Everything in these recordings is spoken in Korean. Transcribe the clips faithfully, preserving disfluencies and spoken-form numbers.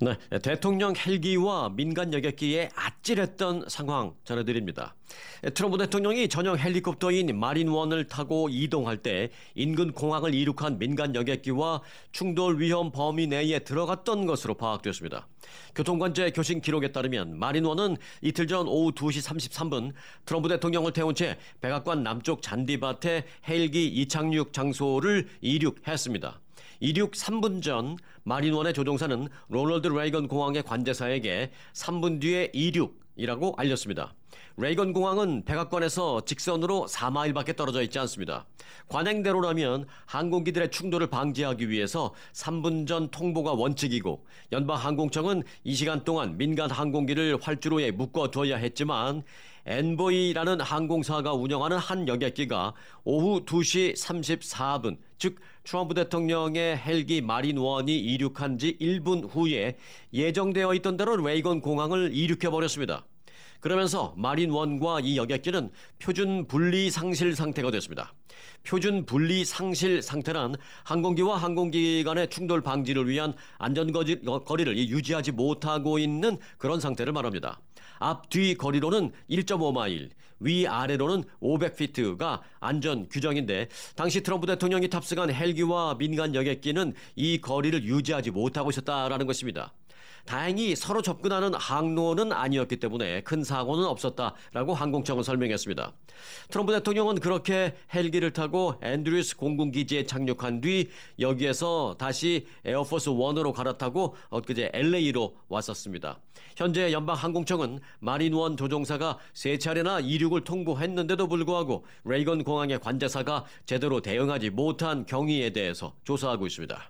네, 대통령 헬기와 민간 여객기의 아찔했던 상황 전해드립니다. 트럼프 대통령이 전용 헬리콥터인 마린원을 타고 이동할 때 인근 공항을 이륙한 민간 여객기와 충돌 위험 범위 내에 들어갔던 것으로 파악됐습니다. 교통관제 교신 기록에 따르면 마린원은 이틀 전 오후 두 시 삼십삼 분 트럼프 대통령을 태운 채 백악관 남쪽 잔디밭에 헬기 이착륙 장소를 이륙했습니다. 이륙 삼 분 전 마린원의 조종사는 로널드 레이건 공항의 관제사에게 삼 분 뒤에 이륙이라고 알렸습니다. 레이건 공항은 백악관에서 직선으로 사 마일밖에 떨어져 있지 않습니다. 관행대로라면 항공기들의 충돌을 방지하기 위해서 삼 분 전 통보가 원칙이고 연방항공청은 이 시간 동안 민간 항공기를 활주로에 묶어둬야 했지만 엔보이라는 항공사가 운영하는 한 여객기가 오후 두 시 삼십사 분, 즉 트럼프 대통령의 헬기 마린원이 이륙한 지 일 분 후에 예정되어 있던 대로 레이건 공항을 이륙해버렸습니다. 그러면서 마린원과 이 여객기는 표준 분리 상실 상태가 됐습니다. 표준 분리 상실 상태란 항공기와 항공기 간의 충돌 방지를 위한 안전거리를 유지하지 못하고 있는 그런 상태를 말합니다. 앞뒤 거리로는 일 점 오 마일, 위아래로는 오백 피트가 안전 규정인데 당시 트럼프 대통령이 탑승한 헬기와 민간 여객기는 이 거리를 유지하지 못하고 있었다라는 것입니다. 다행히 서로 접근하는 항로는 아니었기 때문에 큰 사고는 없었다라고 항공청은 설명했습니다. 트럼프 대통령은 그렇게 헬기를 타고 앤드류스 공군기지에 착륙한 뒤 여기에서 다시 에어포스 원으로 갈아타고 엊그제 엘에이로 왔었습니다. 현재 연방항공청은 마린원 조종사가 세 차례나 이륙을 통보했는데도 불구하고 레이건 공항의 관제사가 제대로 대응하지 못한 경위에 대해서 조사하고 있습니다.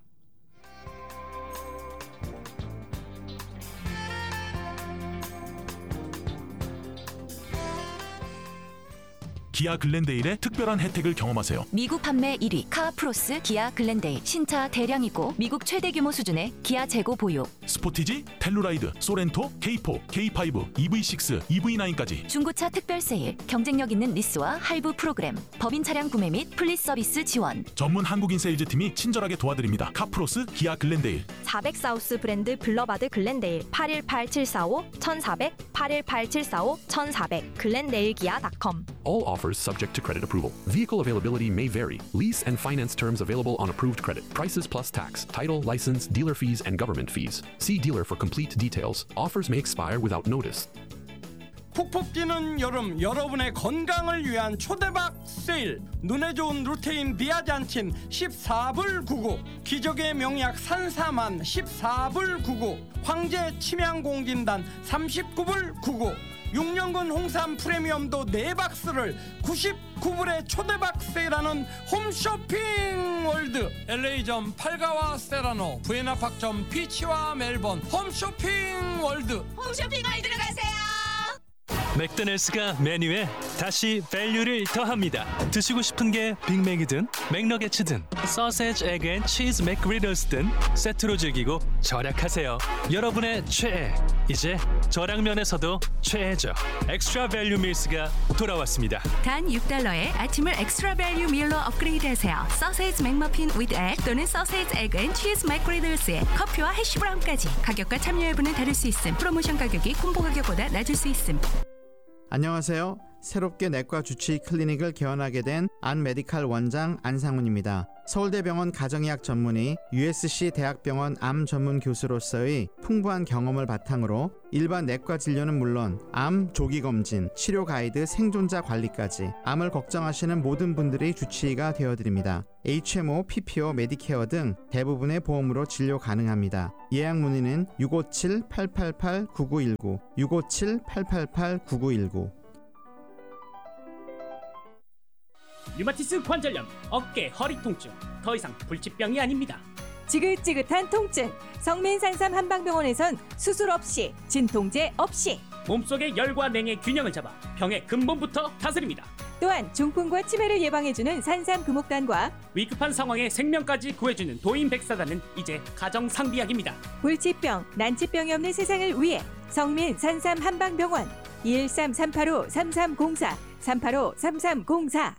기아 글렌데일의 특별한 혜택을 경험하세요. 미국 판매 일 위 카프로스 기아 글렌데일. 신차 대량이고 미국 최대 규모 수준의 기아 재고 보유. 스포티지, 텔루라이드, 소렌토, 케이 포, 케이 파이브, 이브이 식스, 이브이 나인까지 중고차 특별 세일, 경쟁력 있는 리스와 할부 프로그램, 법인 차량 구매 및 플릿 서비스 지원. 전문 한국인 세일즈팀이 친절하게 도와드립니다. 카프로스 기아 글렌데일. 사백 사우스 브랜드 블러바드 글렌데일. 팔일팔 칠사오 천사백, 팔일팔 칠사오 천사백, 글렌데일기아 닷컴. All offers subject to credit approval. Vehicle availability may vary. Lease and finance terms available on approved credit. Prices plus tax, title, license, dealer fees, and government fees. See dealer for complete details. Offers may expire without notice. 푹푹 뛰는 여름, 여러분의 건강을 위한 초대박 세일. 눈에 좋은 루테인 비아잔틴 십사 불 구십구, 기적의 명약 산사만 십사 불 구십구, 황제 치명공진단 삼십구 불 구십구, 육 년근 홍삼 프리미엄도 네 박스를 구십구 불에 초대박 세일하는 홈쇼핑 월드. 엘에이점 팔가와 세라노, 부에나팍점 피치와 멜번. 홈쇼핑 월드. 홈쇼핑 월드로 가세요. 맥도날드가 메뉴에 다시 밸류를 더합니다. 드시고 싶은 게 빅맥이든 맥너게츠든 소세지, 에그 앤 치즈 맥그리들스든 세트로 즐기고 절약하세요. 여러분의 최애, 이제 저량면에서도 최애죠. 엑스트라 밸류 밀스가 돌아왔습니다. 단 육 달러에 아침을 엑스트라 밸류 밀로 업그레이드하세요. 소세지 맥머핀 with egg 또는 소세지, 에그 앤 치즈 맥그리들스에 커피와 해시브라운까지. 가격과 참여 여부는 다를 수 있음. 프로모션 가격이 콤보 가격보다 낮을 수 있음. 안녕하세요. 새롭게 내과 주치의 클리닉을 개원하게 된 안메디칼 원장 안상훈입니다. 서울대병원 가정의학 전문의, 유에스씨 대학병원 암 전문 교수로서의 풍부한 경험을 바탕으로 일반 내과 진료는 물론 암 조기검진, 치료 가이드, 생존자 관리까지 암을 걱정하시는 모든 분들이 주치의가 되어드립니다. 에이치엠오, 피피오, 메디케어 등 대부분의 보험으로 진료 가능합니다. 예약 문의는 육오칠 팔팔팔 구구일구, 육오칠 팔팔팔 구구일구. 류마티스 관절염, 어깨, 허리 통증, 더 이상 불치병이 아닙니다. 지긋지긋한 통증, 성민산삼 한방병원에선 수술 없이, 진통제 없이 몸속의 열과 냉의 균형을 잡아 병의 근본부터 다스립니다. 또한 중풍과 치매를 예방해주는 산삼 금옥단과 위급한 상황에 생명까지 구해주는 도인백사단은 이제 가정상비약입니다. 불치병, 난치병이 없는 세상을 위해 성민산삼 한방병원 이일삼 삼팔오 삼삼공사, 삼팔오 삼삼공사.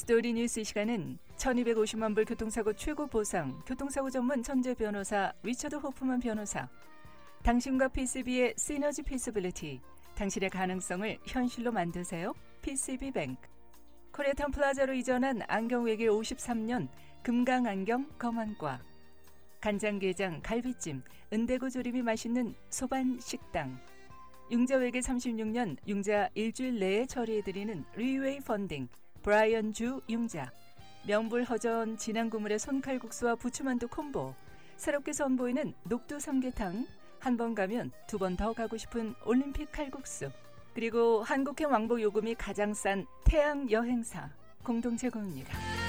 스토리 뉴스 이 시간은 천이백오십만 불 교통사고 최고 보상, 교통사고 전문 천재 변호사 리처드 호프만 변호사, 당신과 피씨비의 시너지 피서빌리티, 당신의 가능성을 현실로 만드세요. 피씨비뱅크, 코리아타운 플라자로 이전한 안경외길 오십삼 년 금강안경 검안과, 간장게장, 갈비찜, 은대구 조림이 맛있는 소반식당, 융자외길 삼십육 년 융자 일주일 내에 처리해드리는 리웨이 펀딩, 브라이언 주 융자, 명불허전 진한국물의 손칼국수와 부추만두 콤보, 새롭게 선보이는 녹두 삼계탕, 한 번 가면 두 번 더 가고 싶은 올림픽 칼국수, 그리고 한국행 왕복 요금이 가장 싼 태양 여행사 공동 제공입니다.